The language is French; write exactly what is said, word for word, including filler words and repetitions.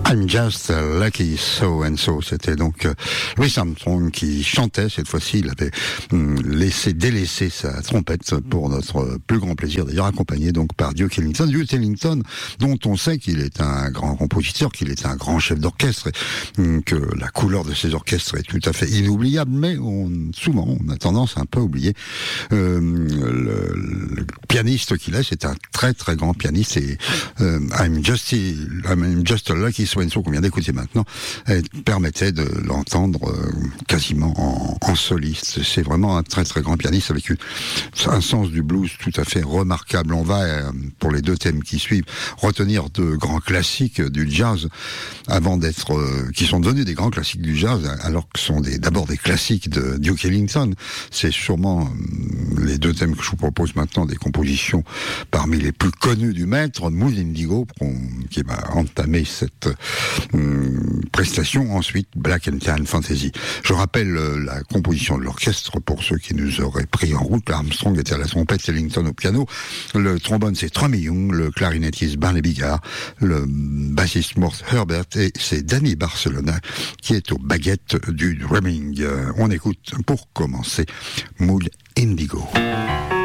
I'm just lucky so and so. C'était donc euh, Louis Armstrong qui chantait. Cette fois-ci, il avait hum, laissé délaissé sa trompette pour notre plus grand plaisir, d'ailleurs accompagné donc par Duke Ellington. Duke Ellington, dont on sait qu'il est un grand compositeur, qu'il est un grand chef d'orchestre, et, hum, que la couleur de ses orchestres est tout à fait inoubliable, mais on, souvent on a tendance à un peu oublier euh, le, le pianiste qu'il est. C'est un très très grand pianiste et euh, I'm just I'm just lucky so and so qu'on vient d'écouter maintenant elle permettait de l'entendre euh, quasiment en, en soliste. C'est vraiment un très très grand pianiste avec une, un sens du blues tout à fait remarquable. On va euh, pour les deux thèmes qui suivent retenir de grands classiques du jazz avant d'être euh, qui sont devenus des grands classiques du jazz alors que sont des, d'abord des classiques de Duke Ellington. C'est sûrement euh, les deux thèmes que je vous propose maintenant des compositions parmi les plus connues du maître, Mood Indigo, qui va entamer cette euh, prestation. Ensuite, Black and Tan Fantasy. Je rappelle euh, la composition de l'orchestre pour ceux qui nous auraient pris en route. Armstrong était à la trompette, Ellington au piano. Le trombone, c'est Trummy Young. Le clarinettiste, Barney Bigard. Le bassiste, Mort Herbert. Et c'est Danny Barcelona qui est aux baguettes du drumming. Euh, on écoute pour commencer Mood Indigo.